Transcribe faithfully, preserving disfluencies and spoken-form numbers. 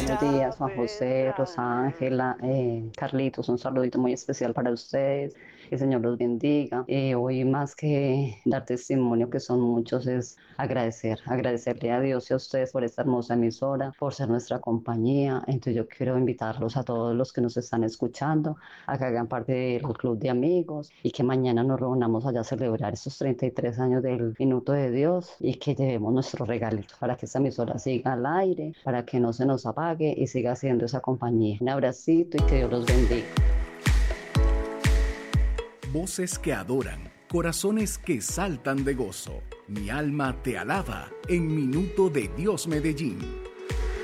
buenos días, Juan José, Rosángela, eh, Carlitos, un saludito muy especial para ustedes. Que el Señor los bendiga. Eh, hoy más que dar testimonio, que son muchos, es agradecer, agradecerle a Dios y a ustedes por esta hermosa emisora, por ser nuestra compañía. Entonces yo quiero invitarlos a todos los que nos están escuchando a que hagan parte del club de amigos y que mañana nos reunamos allá a celebrar estos treinta y tres años del Minuto de Dios y que llevemos nuestro regalito para que esta emisora siga al aire, para que no se nos apague y siga siendo esa compañía. Un abracito y que Dios los bendiga. Voces que adoran, corazones que saltan de gozo. Mi alma te alaba en Minuto de Dios Medellín.